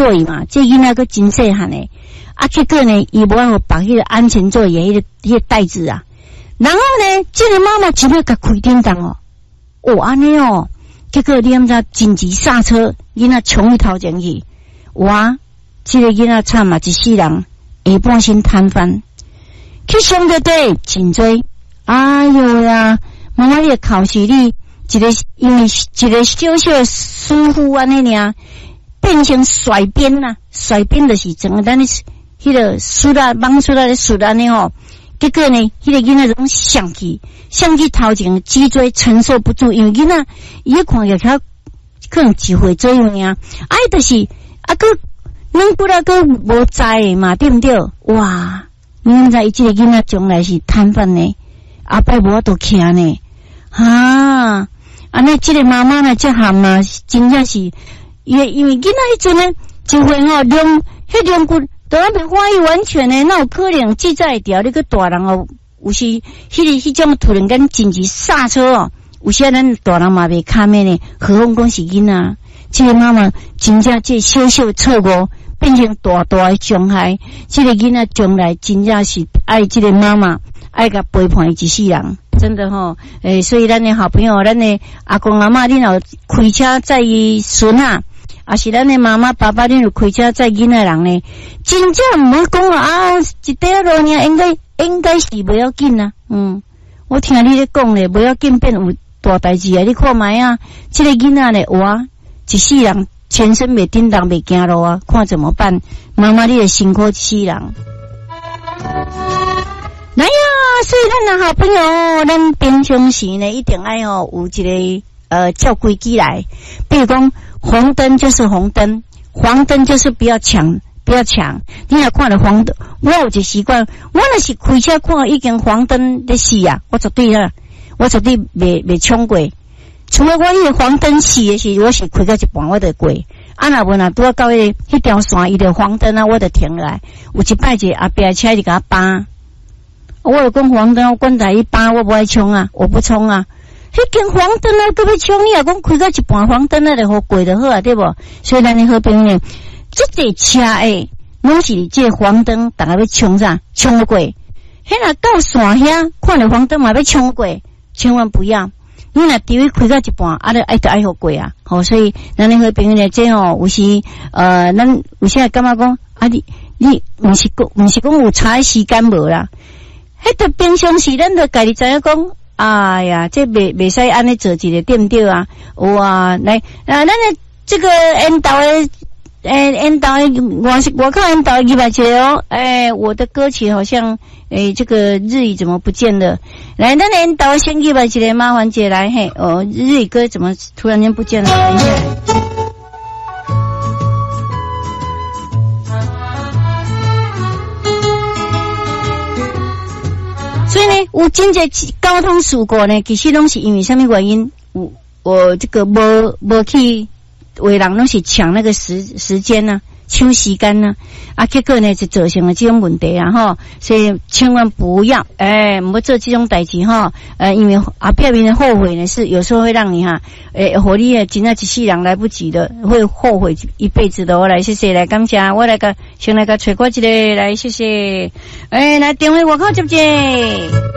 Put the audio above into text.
座椅嘛，这囡仔个真细汉诶，结果呢，伊无办法绑迄个安全座椅迄个带子啊，然后呢，这个妈妈真要甲开叮当哦，安尼哦，结果你知紧急刹车，囡仔冲去头前去，这个囡仔惨嘛，一世人下半身瘫痪，去伤着对颈椎，哎哟呀，妈妈你考试你因为一个小小的疏忽安尼尔，变成甩鞭啦，甩鞭就是整个咱迄个输啦，忙出来的输安尼吼，结果呢，迄个囡仔种上去头前脊椎承受不住，因为囡仔伊看起来可能1岁左右尔，就是个能过来个无知的嘛，对不对？哇，你知伊这个囡仔将来是瘫痪呢，后摆无法度徛呢，那这个妈妈呢，这喊嘛，真正是因为囡仔迄阵呢，1岁迄两骨都还没发育完全呢，那有可能记载掉那个大人哦，有时迄种突然间紧急刹车哦，有些咱大人嘛袂卡咩呢，何况讲是囡仔，这个妈妈真正这小小错误变成大大的伤害，这个囡仔将来真正是爱这个妈妈，爱甲陪伴伊一世人。真的所以咱的好朋友，咱的阿公阿嬷，恁有开车载伊孙啊，是咱的妈妈爸爸，恁有开车载囡仔人呢，真正唔好讲一条路呢，应该是不要紧啊。我听你咧讲咧，不要紧变有大代志啊！你看卖啊，这个囡仔咧，一世人全身袂叮当袂行路啊，看怎么办？妈妈，你也辛苦一世人。来呀，所以咱的好朋友，咱平常时呢一定爱有一个照规矩来，比如讲红灯就是红灯，黄灯就是不要抢。你若看了黄灯，我有一个习惯，我若是开车看已经黄灯在死啊，我绝对袂冲过，除非我迄个黄灯死的时，我是开到一半我就过，若无若拄啊到迄条线伊就黄灯啊，我就停下来。有一摆一后壁的车就甲我扒。我有讲黄灯，我管他一扒，我不爱冲啊，我不冲啊。迄根黄灯啊，搁要冲，你若讲开到一半黄灯啊，就好过就好啊，对不？所以咱的好朋友，这个车拢是这黄灯，大家要冲啥？冲过。迄若到线遐，看到黄灯嘛要冲过，千万不要。你若除非开到一半，就爱好过啊。所以咱的好朋友呢，这有时咱有时感觉讲你不是讲有差时间无啦。迄个平常时咱就家己知影讲，哎呀，这袂使安尼做一个对不对啊？来咱的这个沿道的我看沿道200节哦，我的歌曲好像这个日语怎么不见了？来，咱沿道先200节，麻烦姐来日语歌怎么突然间不见了？等一下。所以呢，有真侪交通事故呢，其实拢是因为什么原因？我这个无去为人拢是抢那个时间呢，抢时间呢，结果呢就造成了这种问题啊所以千万不要唔要做这种代志因为表面的后悔呢是有时候会让你互你真正一世人来不及的，会后悔一辈子的。我来谢谢，来感谢，我先来个找我一个来谢谢，来电话外口接接。